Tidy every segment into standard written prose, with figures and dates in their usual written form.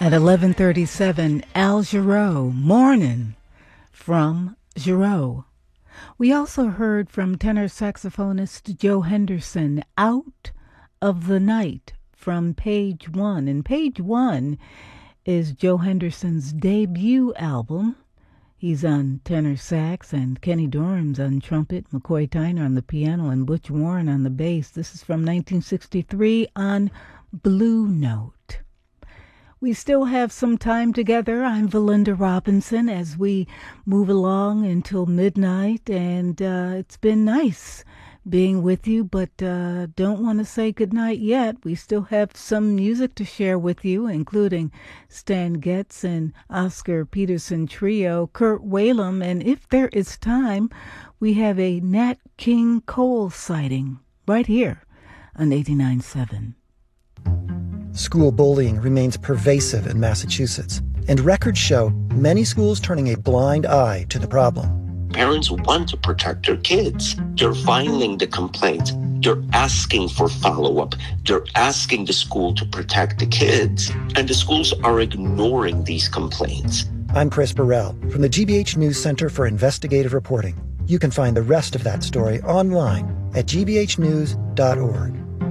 At 11:37, Al Jarreau, Morning from Jarreau. We also heard from tenor saxophonist Joe Henderson, Out of the Night from Page One. And Page One is Joe Henderson's debut album. He's on tenor sax, and Kenny Dorham's on trumpet, McCoy Tyner on the piano, and Butch Warren on the bass. This is from 1963 on Blue Note. We still have some time together. I'm Valinda Robinson as we move along until midnight, and it's been nice being with you, but don't want to say goodnight yet. We still have some music to share with you, including Stan Getz and Oscar Peterson Trio, Kurt Whalum, and if there is time, we have a Nat King Cole sighting right here on 89.7. School bullying remains pervasive in Massachusetts, and records show many schools turning a blind eye to the problem. Parents want to protect their kids. They're filing the complaints. They're asking for follow-up. They're asking the school to protect the kids, and the schools are ignoring these complaints. I'm Chris Burrell from the GBH News Center for Investigative Reporting. You can find the rest of that story online at gbhnews.org.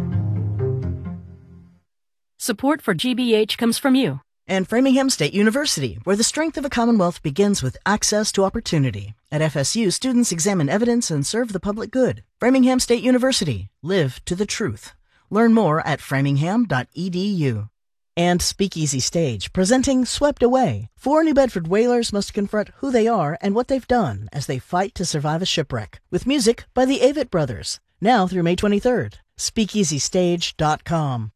Support for GBH comes from you. And Framingham State University, where the strength of a Commonwealth begins with access to opportunity. At FSU, students examine evidence and serve the public good. Framingham State University. Live to the truth. Learn more at framingham.edu. And Speakeasy Stage, presenting Swept Away. 4 New Bedford whalers must confront who they are and what they've done as they fight to survive a shipwreck. With music by the Avett Brothers. Now through May 23rd. SpeakeasyStage.com.